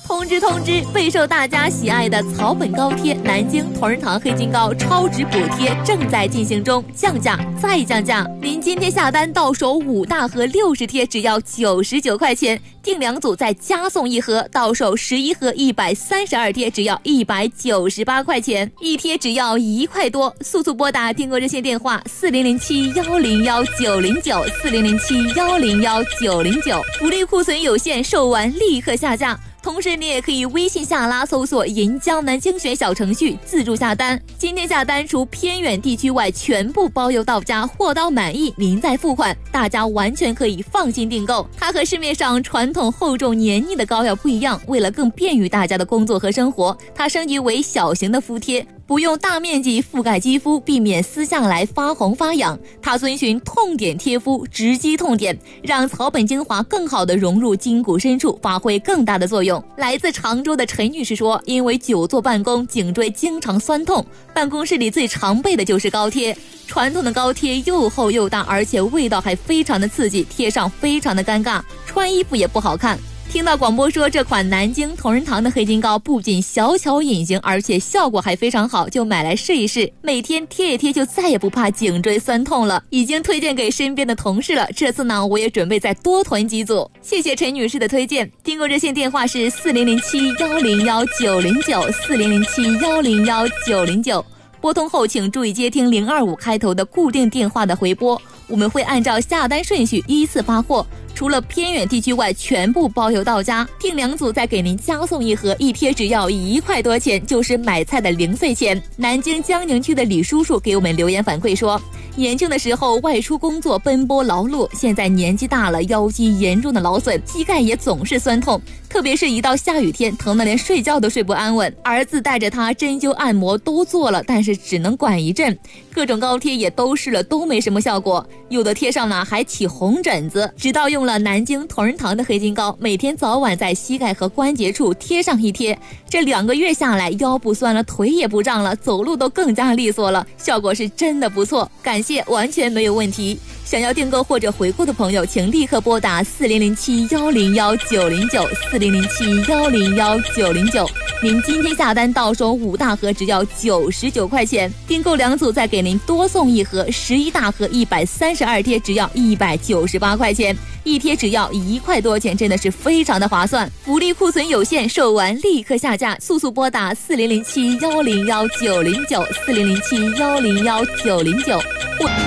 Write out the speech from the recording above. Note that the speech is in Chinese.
通知通知！备受大家喜爱的草本高贴南京同仁堂黑金糕超值补贴正在进行中，降价再降价！您今天下单到手5大盒60贴只要99块钱，订2组再加送1盒，到手11盒132贴只要198块钱，1贴只要1块多。速速拨打订购热线电话4007-101-909，4007-101-909，福利库存有限，售完立刻下架。同时你也可以微信下拉搜索银江南精选小程序自助下单，今天下单除偏远地区外全部包邮到家，货到满意您再付款，大家完全可以放心订购。它和市面上传统厚重黏腻的膏药不一样，为了更便于大家的工作和生活，它升级为小型的敷贴，不用大面积覆盖肌肤，避免撕下来发红发痒。它遵循痛点贴敷，直击痛点，让草本精华更好地融入筋骨深处，发挥更大的作用。来自常州的陈女士说，因为久坐办公，颈椎经常酸痛，办公室里最常备的就是膏贴。传统的膏贴又厚又大，而且味道还非常的刺激，贴上非常的尴尬，穿衣服也不好看。听到广播说这款南京同仁堂的黑金膏不仅小巧隐形，而且效果还非常好，就买来试一试，每天贴一贴就再也不怕颈椎酸痛了，已经推荐给身边的同事了。这次呢，我也准备再多囤几组。谢谢陈女士的推荐。订购热线电话是4007-101-909，4007-101-909，拨通后请注意接听025开头的固定电话的回拨，我们会按照下单顺序依次发货。除了偏远地区外全部包邮到家，订2组再给您加送1盒，1贴只要1块多钱，就是买菜的零碎钱。南京江宁区的李叔叔给我们留言反馈说，年轻的时候外出工作奔波劳碌，现在年纪大了，腰肌严重的劳损，膝盖也总是酸痛，特别是一到下雨天，疼得连睡觉都睡不安稳。儿子带着他针灸按摩都做了，但是只能管一阵，各种膏贴也都试了，都没什么效果，有的贴上呢还起红疹子。直到用了南京同仁堂的黑金膏，每天早晚在膝盖和关节处贴上1贴，这2个月下来，腰不酸了，腿也不胀了，走路都更加利索了，效果是真的不错，感谢，完全没有问题。想要订购或者回购的朋友，请立刻拨打4007-101-909，4007-101-909。您今天下单到手5大盒只要99块钱，订购2组再给您多送1盒，11大盒132贴只要198块钱，1贴只要1块多钱，真的是非常的划算。福利库存有限，售完立刻下架，速速拨打4007-101-909，4007-101-909。